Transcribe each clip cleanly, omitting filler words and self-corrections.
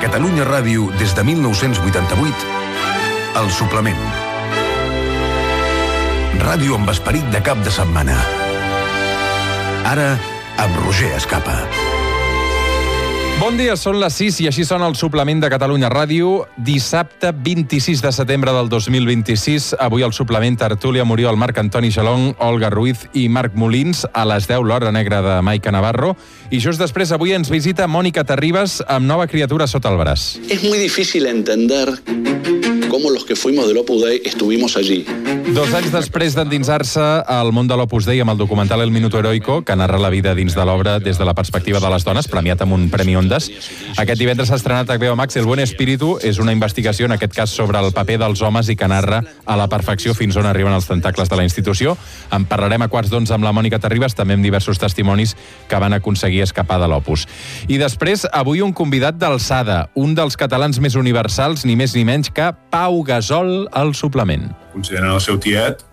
Catalunya Ràdio des de 1988, El Suplement. Ràdio amb esperit de cap de setmana. Ara, amb Roger Escapa. Bon dia, són les 6 i així sona el Suplement de Catalunya Ràdio. Dissabte 26 de setembre del 2026. Avui al Suplement tertúlia Muriel, Marc Antoni Xalong, Olga Ruiz i Marc Molins. A les 10 l'Hora Negra de Maica Navarro. I just després avui ens visita Mònica Terribas amb nova criatura sota el braç. Es muy difícil entender cómo los que fuimos del Opus Dei estuvimos allí. 2 anys després d'endinsar-se al món de l'Opus Dei amb el documental El Minuto Heroico, que narra la vida dins de l'obra des de la perspectiva de les dones, premiat amb un Premi Ondas, aquest divendres s'ha estrenat a HBO Max El Buen Espíritu. És una investigació, en aquest cas, sobre el paper dels homes i que narra a la perfecció fins on arriben els tentacles de la institució. En parlarem a 11:15 amb la Mònica Terribas, també amb diversos testimonis que van aconseguir escapar de l'Opus. I després, avui un convidat d'alçada, un dels catalans més universals, ni més ni menys que Pau Gasol al Suplement. Consideren el seu tiet,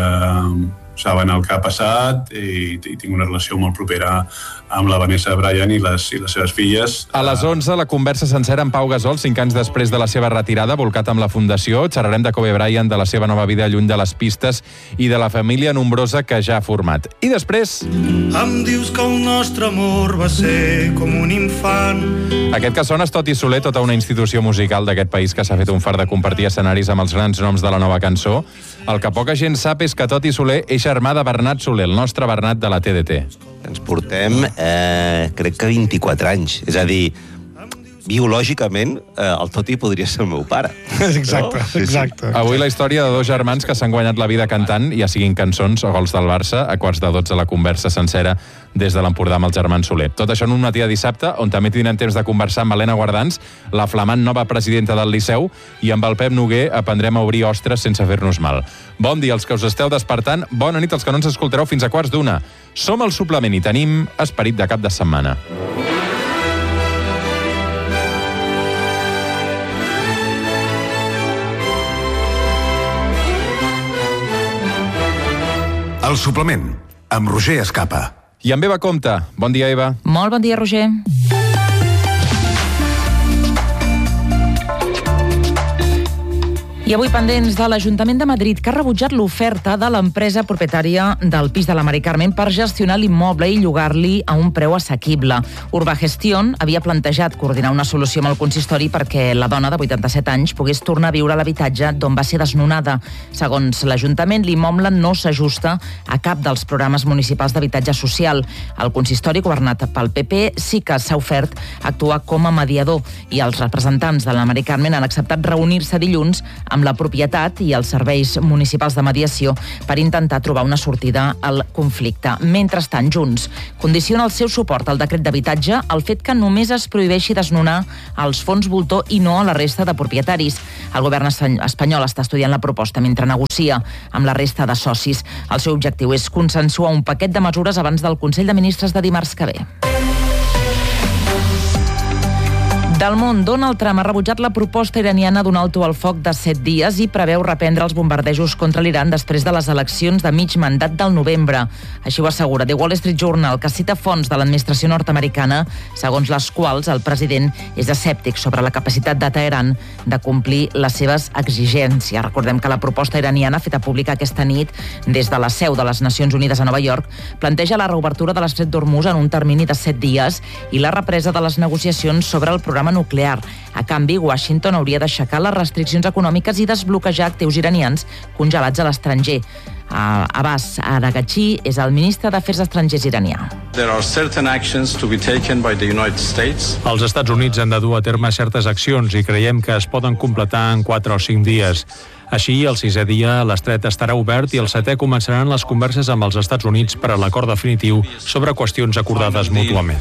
saben el que ha passat i tinc una relació molt propera amb la Vanessa Bryan i les seves filles. A les 11, la conversa sencera amb Pau Gasol, 5 anys després de la seva retirada, volcat amb la Fundació. Xerrarem de Kobe Bryant, de la seva nova vida lluny de les pistes i de la família nombrosa que ja ha format. I després... Em dius que el nostre amor va ser com un infant. Aquest que sona és Toti Soler, tota una institució musical d'aquest país que s'ha fet un fart de compartir escenaris amb els grans noms de la nova cançó. El que poca gent sap és que Toti Soler és germà de Bernat Soler, el nostre Bernat de la TDT. Ens portem, crec que 24 anys. És a dir, biològicament, el Toti podria ser el meu pare. Exacte, no? exacte. Avui la història de 2 germans que s'han guanyat la vida cantant, ja siguin cançons o gols del Barça, a 11:45 la conversa sencera des de l'Empordà amb els germans Soler. Tot això en un matí de dissabte, on també tindrem temps de conversar amb Helena Guardans, la flamant nova presidenta del Liceu, i amb el Pep Noguer aprendrem a obrir ostres sense fer-nos mal. Bon dia als que us esteu despertant, bona nit als que no ens escoltareu fins a 11:15. Som al Suplement i tenim esperit de cap de setmana. El Suplement, amb Roger Escapa. I amb Eva Compte. Bon dia, Eva. Molt bon dia, Roger. I avui pendents de l'Ajuntament de Madrid, que ha rebutjat l'oferta de l'empresa propietària del pis de la Mari Carmen per gestionar l'immoble i llogar-li a un preu assequible. Urbagestión havia plantejat coordinar una solució amb el consistori perquè la dona de 87 anys pogués tornar a viure a l'habitatge d'on va ser desnonada. Segons l'Ajuntament, l'immoble no s'ajusta a cap dels programes municipals d'habitatge social. El consistori, governat pel PP, sí que s'ha ofert actuar com a mediador i els representants de la Mari Carmen han acceptat reunir-se dilluns amb la propietat i els serveis municipals de mediació per intentar trobar una sortida al conflicte. Mentrestant, Junts condiciona el seu suport al decret d'habitatge al fet que només es prohibeixi desnonar als fons voltor i no a la resta de propietaris. El govern espanyol està estudiant la proposta mentre negocia amb la resta de socis. El seu objectiu és consensuar un paquet de mesures abans del Consell de Ministres de dimarts que ve. Del món, Donald Trump ha rebutjat la proposta iraniana d'un alto al foc de 7 dies i preveu reprendre els bombardejos contra l'Iran després de les eleccions de mig mandat del novembre. Així ho assegura The Wall Street Journal, que cita fonts de l'administració nord-americana, segons les quals el president és escèptic sobre la capacitat de Teheran de complir les seves exigències. Recordem que la proposta iraniana, feta pública aquesta nit des de la seu de les Nacions Unides a Nova York, planteja la reobertura de l'Estret d'Hormuz en un termini de 7 dies i la represa de les negociacions sobre el programa nuclear. A canvi, Washington hauria d'aixecar les restriccions econòmiques i desbloquejar actius iranians congelats a l'estranger. Abbas Araghchi és el ministre d'Afers Estrangers iranià. Els Estats Units han de dur a terme certes accions i creiem que es poden completar en 4 o 5 dies. Així, el 6è dia, l'estret estarà obert i el 7è començaran les converses amb els Estats Units per a l'acord definitiu sobre qüestions acordades mútuament.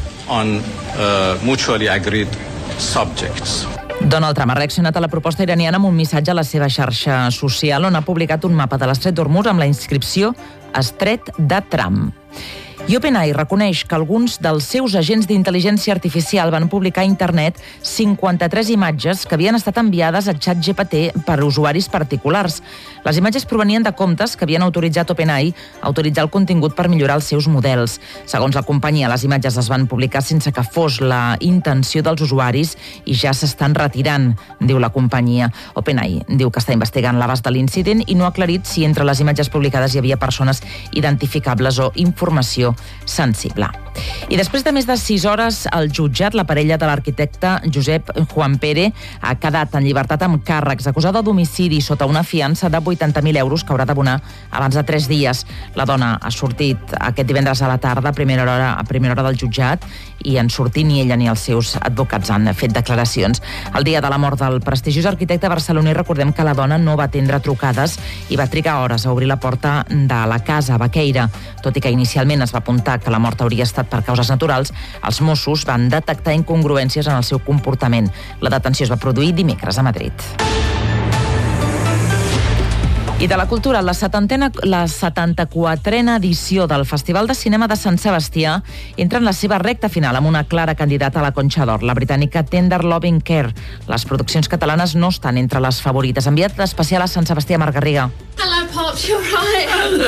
Donald Trump ha reaccionat a la proposta iraniana amb un missatge a la seva xarxa social on ha publicat un mapa de l'Estret d'Hormuz amb la inscripció Estret de Trump. I OpenAI reconeix que alguns dels seus agents d'intel·ligència artificial van publicar a internet 53 imatges que havien estat enviades a ChatGPT per usuaris particulars. Les imatges provenien de comptes que havien autoritzat OpenAI a utilitzar el contingut per millorar els seus models. Segons la companyia, les imatges es van publicar sense que fos la intenció dels usuaris i ja s'estan retirant, diu la companyia. OpenAI diu que està investigant l'abast de l'incident i no ha aclarit si entre les imatges publicades hi havia persones identificables o informació sensible. I després de més de 6 hores al jutjat, la parella de l'arquitecte Josep Juan Pere ha quedat en llibertat amb càrrecs, acusada d'homicidi sota una fiança de 80.000 euros que haurà d'abonar abans de 3 dies. La dona ha sortit aquest divendres a la tarda, a primera hora del jutjat, i en sortir ni ella ni els seus advocats han fet declaracions. El dia de la mort del prestigiós arquitecte barceloní, recordem que la dona no va atendre trucades i va trigar hores a obrir la porta de la casa a Baqueira. Tot i que inicialment es va apuntar que la mort hauria estat per causes naturals, els Mossos van detectar incongruències en el seu comportament. La detenció es va produir dimecres a Madrid. I de la cultura, la 74a edició del Festival de Cinema de Sant Sebastià entra en la seva recta final amb una clara candidata a la Conxa d'Or, la britànica Tender Loving Care. Les produccions catalanes no estan entre les favorites. Enviat especial a Sant Sebastià, Marc Garriga. Hello, Pops, you're right.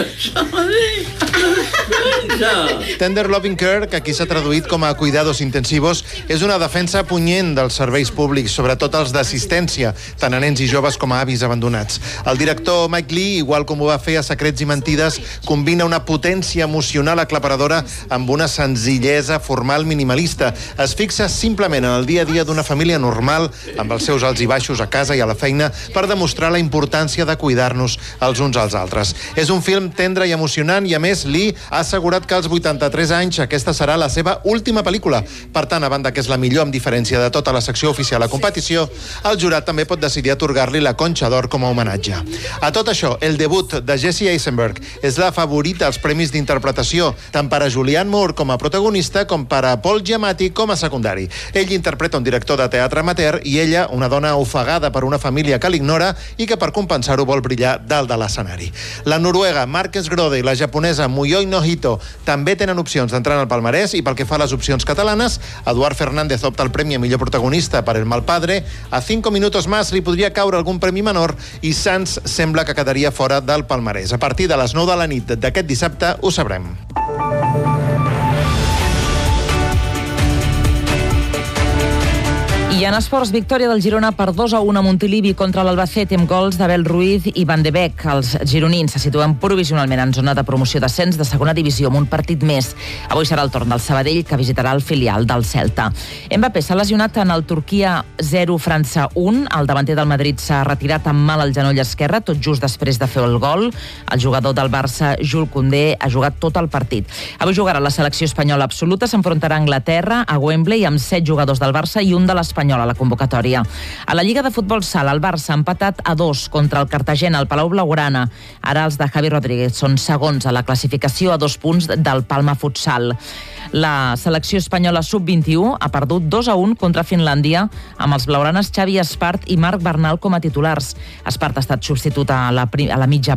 Tender Loving Care, que aquí s'ha traduït com a cuidados intensivos, és una defensa punyent dels serveis públics, sobretot els d'assistència, tant a nens i joves com a avis abandonats. El director Mike Lee, igual com ho va fer a Secrets i Mentides, combina una potència emocional aclaparadora amb una senzillesa formal minimalista. Es fixa simplement en el dia a dia d'una família normal, amb els seus alts i baixos a casa i a la feina, per demostrar la importància de cuidar-nos els uns als altres. És un film tendre i emocionant i, a més, Lee ha assegurat que als 83 anys aquesta serà la seva última pel·lícula. Per tant, a banda que és la millor amb diferència de tota la secció oficial a competició, el jurat també pot decidir atorgar-li la Conxa d'Or com a homenatge. A tot això, el debut de Jesse Eisenberg és la favorita als premis d'interpretació, tant per a Julianne Moore com a protagonista com per a Paul Giamatti com a secundari. Ell interpreta un director de teatre amateur i ella una dona ofegada per una família que l'ignora i que per compensar-ho vol brillar dalt de l'escenari. La noruega Marques Grode i la japonesa Muyoi Nohito també tenen opcions d'entrar en el palmarès, i pel que fa a les opcions catalanes, Eduard Fernández opta el premi a millor protagonista per El mal padre, a 5 minutos más li podria caure algun premi menor i Sanz sembla que quedaria fora del palmarès. A partir de les 9 de la nit d'aquest dissabte ho sabrem. I en esports, victòria del Girona per 2-1 a Montilivi contra l'Albacete amb gols d'Abel Ruiz i Van de Beek. Els gironins se situen provisionalment en zona de promoció d'ascens de segona divisió amb un partit més. Avui serà el torn del Sabadell, que visitarà el filial del Celta. Mbappé s'ha lesionat en el Turquia 0, França 1. El davanter del Madrid s'ha retirat amb mal al genoll esquerre, tot just després de fer el gol. El jugador del Barça, Jules Koundé, ha jugat tot el partit. Avui jugarà la selecció espanyola absoluta, s'enfrontarà a Anglaterra, a Wembley, amb 7 jugadors del Barça i un de l'Espanyol a la convocatòria. A la Lliga de Futbol Sala, el Barça ha empatat a 2 contra el Cartagena al Palau Blaugrana. Ara els de Javi Rodríguez són segons a la classificació a 2 punts del Palma Futsal. La selecció espanyola sub-21 ha perdut 2-1 contra Finlàndia amb els blaugranes Xavi Espart i Marc Bernal com a titulars. Espart ha estat substitut a la mitja